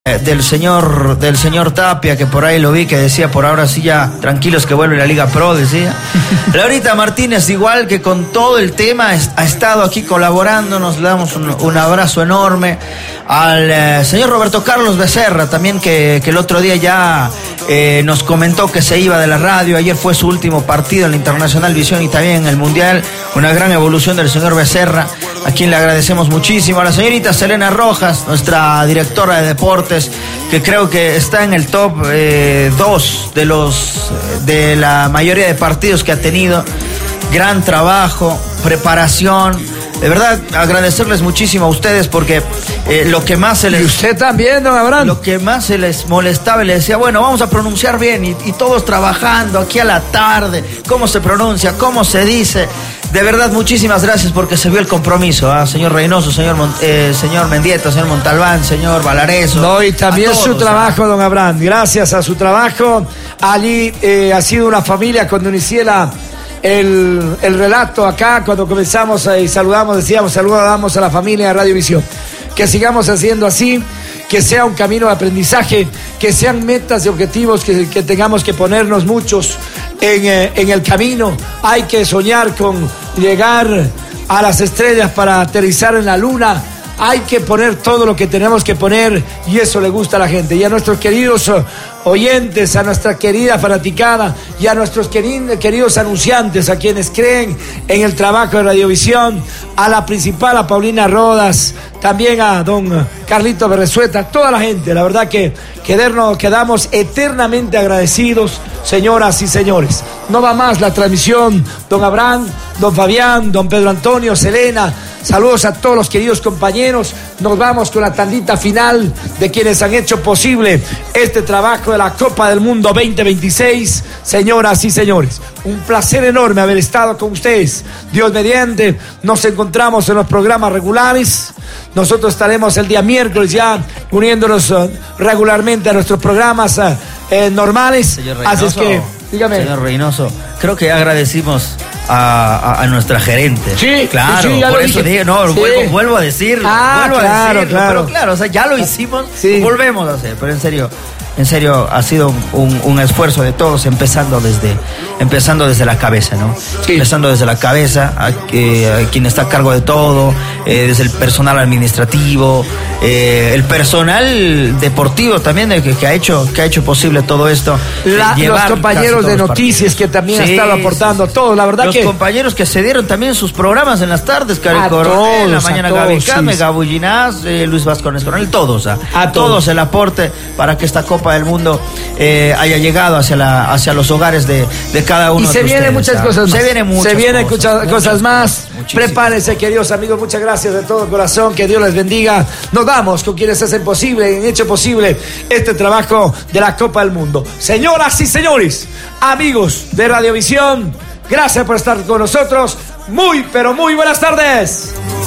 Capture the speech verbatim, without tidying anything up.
del señor del señor Tapia, que por ahí lo vi que decía por ahora sí ya tranquilos que vuelve la Liga Pro, decía. Laurita Martínez, igual que con todo el tema, ha estado aquí colaborándonos, le damos un, un abrazo enorme. Al eh, señor Roberto Carlos Becerra también, que, que el otro día ya eh, nos comentó que se iba de la radio. Ayer fue su último partido en la Internacional Visión y también en el Mundial. Una gran evolución del señor Becerra, a quien le agradecemos muchísimo. A la señorita Selena Rojas, nuestra directora de deportes, que creo que está en el top dos eh, de los de la mayoría de partidos que ha tenido. Gran trabajo, preparación. De verdad, agradecerles muchísimo a ustedes porque eh, lo que más se les... Y usted también, don Abraham. Lo que más se les molestaba y les decía, bueno, vamos a pronunciar bien, y, y todos trabajando aquí a la tarde, cómo se pronuncia, cómo se dice. De verdad, muchísimas gracias porque se vio el compromiso, ¿eh? Señor Reynoso, señor, Mon, eh, señor Mendieta, señor Montalbán, señor Valareso. No, y también todos, su trabajo, ¿eh? Don Abraham. Gracias a su trabajo, allí eh, ha sido una familia. Cuando inicié la... El, el relato acá, cuando comenzamos y saludamos, decíamos, saludamos a la familia de Radiovisión. Que sigamos haciendo así, que sea un camino de aprendizaje, que sean metas y objetivos que, que tengamos que ponernos muchos en, eh, en el camino. Hay que soñar con llegar a las estrellas para aterrizar en la luna. Hay que poner todo lo que tenemos que poner y eso le gusta a la gente. Y a nuestros queridos oyentes, a nuestra querida fanaticada y a nuestros queridos anunciantes, a quienes creen en el trabajo de Radiovisión, a la principal, a Paulina Rodas, también a don Carlito Berresueta, toda la gente. La verdad que quedarnos, quedamos eternamente agradecidos, señoras y señores. No va más la transmisión, don Abraham, don Fabián, don Pedro Antonio, Selena. Saludos a todos los queridos compañeros. Nos vamos con la tandita final de quienes han hecho posible este trabajo de la Copa del Mundo veinte veintiséis. Señoras y señores, un placer enorme haber estado con ustedes. Dios mediante, nos encontramos en los programas regulares. Nosotros estaremos el día miércoles ya uniéndonos uh, regularmente a nuestros programas uh, eh, normales. Señor Reynoso, así es que, dígame. Señor Reynoso, creo que ya agradecimos A, a, a nuestra gerente. Sí, claro, sí, por eso dije, no, sí. vuelvo, vuelvo a decirlo. Ah, vuelvo claro, a decirlo, claro. Pero claro, o sea, ya lo hicimos, sí. Lo volvemos a hacer, pero en serio, en serio ha sido un, un esfuerzo de todos, empezando desde, empezando desde la cabeza, ¿no? Sí. Empezando desde la cabeza, a, eh, a quien está a cargo de todo, eh, desde el personal administrativo, eh, el personal deportivo también, de que, que ha hecho, que ha hecho posible todo esto. La, eh, los compañeros de noticias partidos. que también Sí, han estado aportando sí. todo, la verdad los que... Los compañeros que se dieron también sus programas en las tardes, Cari Coronel, en la mañana Gaby Came, sí. Gabu Ginás, eh, Luis Vascones Coronel, todos, a, a todos. todos el aporte para que esta Copa del Mundo eh, haya llegado hacia la hacia los hogares de, de cada uno y de se ustedes. vienen muchas ¿sabes? cosas más. Se vienen muchas se vienen cosas, muchas cosas más. Muchísimas. Prepárense, queridos amigos, muchas gracias de todo corazón, que Dios les bendiga. Nos vamos con quienes hacen posible, han hecho posible este trabajo de la Copa del Mundo. Señoras y señores, amigos de Radiovisión, gracias por estar con nosotros. Muy, pero muy buenas tardes.